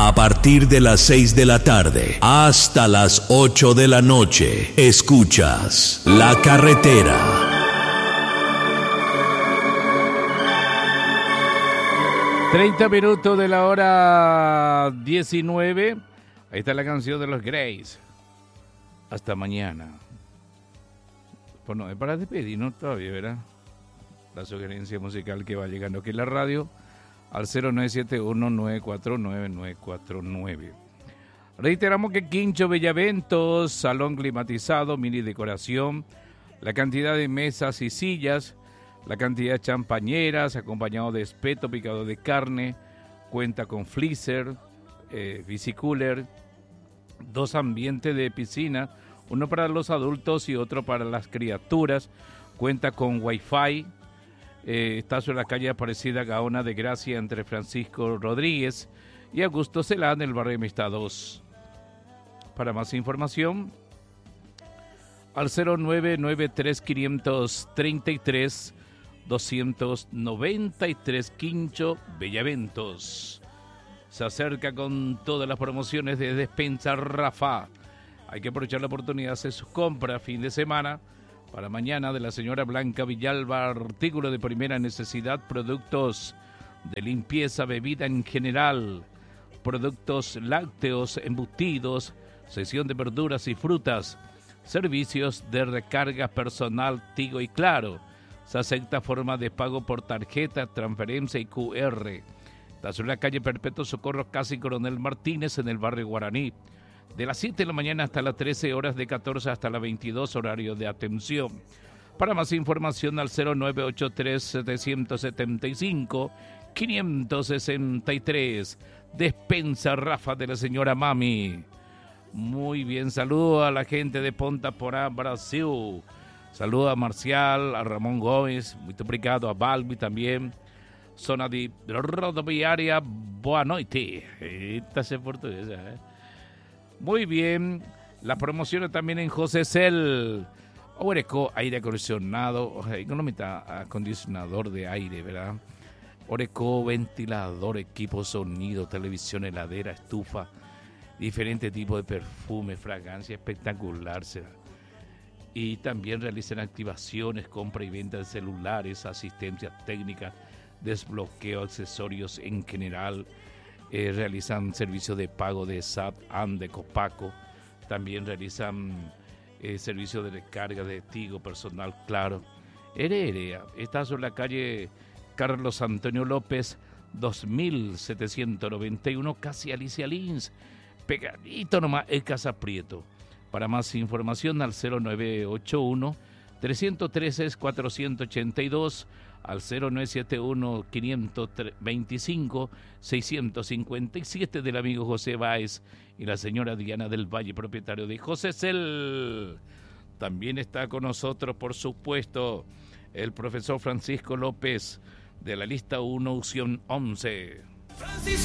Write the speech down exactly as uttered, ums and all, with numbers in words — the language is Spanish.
A partir de las seis de la tarde hasta las ocho de la noche, escuchas La Carretera. treinta minutos de la hora diecinueve. Ahí está la canción de los Grays. Hasta mañana. Pues no, es para despedirnos todavía, ¿verdad? La sugerencia musical que va llegando aquí en la radio al cero nueve siete uno, nueve cuatro nueve, nueve cuatro nueve. Reiteramos que Quincho Bellaventos, salón climatizado, mini decoración, la cantidad de mesas y sillas, la cantidad de champañeras, acompañado de espeto, picado de carne, cuenta con freezer, eh, bicicooler, dos ambientes de piscina, uno para los adultos y otro para las criaturas, cuenta con wifi, eh, está sobre la calle Aparecida Gaona de Gracia entre Francisco Rodríguez y Augusto Celá en el barrio Amistad dos. Para más información, al cero nueve nueve tres, cinco tres tres, dos nueve tres, Quincho Bellaventos. Se acerca con todas las promociones de Despensa Rafa. Hay que aprovechar la oportunidad de hacer sus compras fin de semana. Para mañana de la señora Blanca Villalba, artículo de primera necesidad, productos de limpieza, bebida en general, productos lácteos, embutidos, sección de verduras y frutas, servicios de recarga personal Tigo y Claro. Se acepta forma de pago por tarjeta, transferencia y cu erre. Está sobre la calle Perpetuo Socorro, casi Coronel Martínez, en el barrio Guaraní. De las siete de la mañana hasta las trece horas, de catorce hasta las veintidós, horario de atención. Para más información al cero nueve ocho tres, siete siete cinco, cinco seis tres. Despensa Rafa de la señora Mami. Muy bien, saludo a la gente de Ponta Porá, Brasil. Saludo a Marcial, a Ramón Gómez, muy obrigado, a Balbi también. Zona de rodoviaria, boa noite. Esta es portuguesa, ¿eh? Muy bien, las promociones también en José Cel. Oreco, aire acondicionado, economista, acondicionador de aire, ¿verdad? Oreco, ventilador, equipo sonido, televisión, heladera, estufa, diferentes tipos de perfume, fragancia, espectacular será. Y también realizan activaciones, compra y venta de celulares, asistencia técnica, desbloqueo, accesorios en general. Eh, realizan servicios de pago de S A T, A N, de Copaco. También realizan eh, servicios de recarga de Tigo, personal Claro. Heredia está sobre la calle Carlos Antonio López, dos mil setecientos noventa y uno, casi Alicia Lins. Pegadito nomás el Casa Prieto. Para más información al cero nueve ocho uno, tres uno tres, cuatro ocho dos, al cero nueve siete uno, cinco dos cinco, seis cinco siete del amigo José Báez y la señora Diana del Valle, propietario de José Cel. También está con nosotros, por supuesto, el profesor Francisco López de la lista uno, opción once.